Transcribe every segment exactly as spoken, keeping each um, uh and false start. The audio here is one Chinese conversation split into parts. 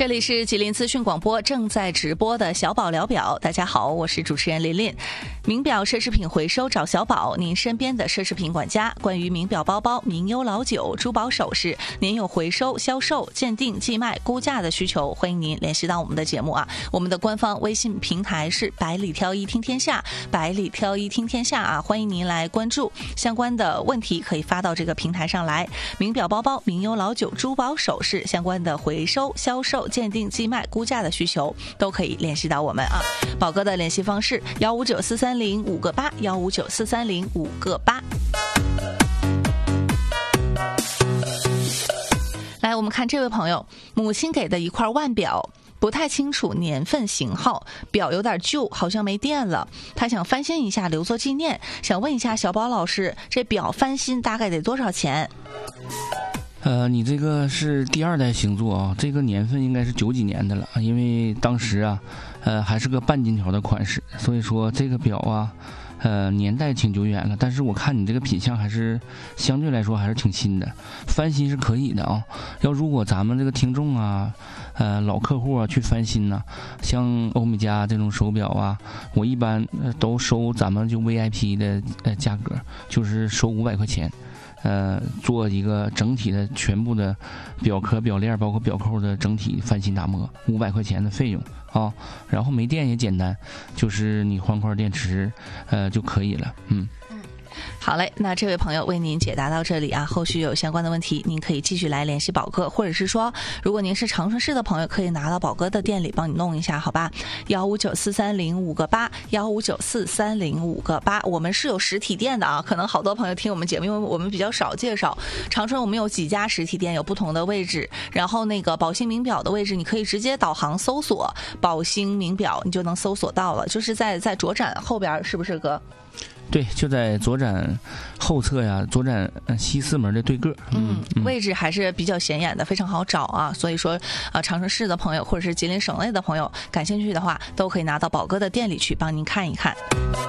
这里是吉林资讯广播正在直播的小宝聊表，大家好，我是主持人琳琳。名表奢侈品回收找小宝，您身边的奢侈品管家。关于名表、包包、名优老酒、珠宝首饰，您有回收、销售、鉴定、寄卖、估价的需求，欢迎您联系到我们的节目啊。我们的官方微信平台是百里挑一听天下，百里挑一听天下啊，欢迎您来关注。相关的问题可以发到这个平台上来。名表、包包、名优老酒、珠宝首饰相关的回收、销售、鉴定、寄卖、估价的需求都可以联系到我们啊。宝哥的联系方式：幺五九四三零五个八，幺五九四三零五个八。来，我们看这位朋友，母亲给的一块腕表，不太清楚年份型号，表有点旧，好像没电了，他想翻新一下留作纪念，想问一下小宝老师，这表翻新大概得多少钱？ 呃，你这个是第二代星座啊，这个年份应该是九几年的了，因为当时啊，呃，还是个半金条的款式，所以说这个表啊，呃，年代挺久远了。但是我看你这个品相还是相对来说还是挺新的，翻新是可以的啊。要如果咱们这个听众啊，呃，老客户啊去翻新呢、啊，像欧米茄这种手表啊，我一般都收咱们就 V I P 的呃价格，就是收五百块钱。呃，做一个整体的全部的表壳、表链，包括表扣的整体翻新打磨，五百块钱的费用啊。然后没电也简单，就是你换块电池，呃就可以了。嗯。 好嘞，那这位朋友为您解答到这里啊，后续有相关的问题，您可以继续来联系宝哥，或者是说，如果您是长春市的朋友，可以拿到宝哥的店里帮你弄一下，好吧？幺五九四三零五个八，幺五九四三零五个八，我们是有实体店的啊，可能好多朋友听我们节目，因为我们比较少介绍。长春我们有几家实体店，有不同的位置，然后那个宝兴名表的位置，你可以直接导航搜索宝兴名表，你就能搜索到了，就是在在左展后边，是不是哥？ 对，就在左展后侧呀，左展西四门的对个。 嗯，嗯位置还是比较显眼的，非常好找啊。所以说，呃，长春市的朋友或者是吉林省内的朋友，感兴趣的话，都可以拿到宝哥的店里去帮您看一看。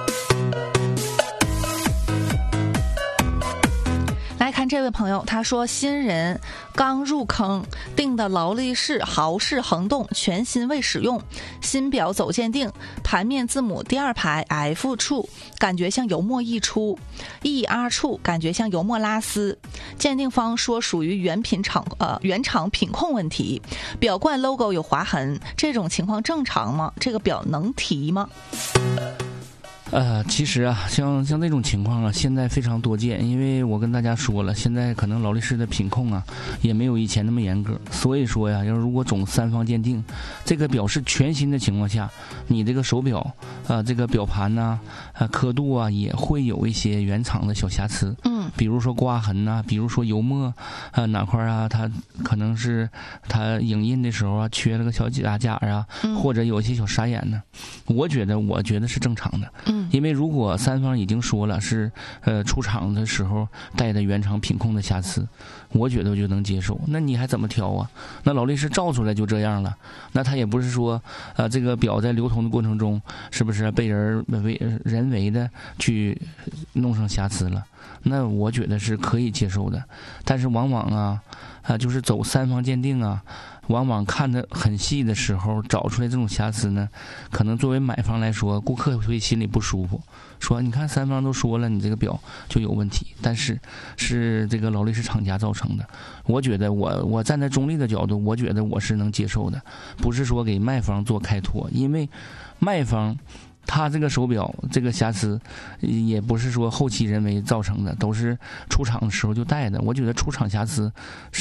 来看这位朋友，他说新人刚入坑，订的劳力士豪士恒动全新未使用，新表走鉴定，盘面字母第二排 F 处感觉像油墨溢出， E R 处感觉像油墨拉丝，鉴定方说属于原品厂呃原厂品控问题，表冠 logo 有划痕，这种情况正常吗？这个表能提吗？ 呃，其实啊，像像这种情况啊，现在非常多见。因为我跟大家说了，现在可能劳力士的品控啊，也没有以前那么严格。所以说呀，要如果总三方鉴定，这个表是全新的情况下，你这个手表啊、呃，这个表盘呐、啊，啊刻度啊，也会有一些原厂的小瑕疵。嗯，比如说刮痕呐、啊，比如说油墨啊哪块啊，它可能是它影印的时候啊，缺了个小假假啊，嗯、或者有一些小沙眼呢。我觉得，我觉得是正常的。嗯。因为如果三方已经说了是呃出厂的时候带的原厂品控的瑕疵，我觉得我就能接受。那你还怎么挑啊？那劳力士照出来就这样了，那他也不是说呃这个表在流通的过程中是不是被人为人为的去弄上瑕疵了？那我觉得是可以接受的。但是往往啊啊就是走三方鉴定啊，往往看得很细的时候找出来这种瑕疵呢，可能作为买方来说，顾客会心里不舒服，说你看三方都说了你这个表就有问题，但是是这个劳力士厂家造成的。我觉得我我站在中立的角度，我觉得我是能接受的，不是说给卖方做开脱，因为卖方他这个手表这个瑕疵也不是说后期人为造成的，都是出厂的时候就带的。我觉得出厂瑕疵是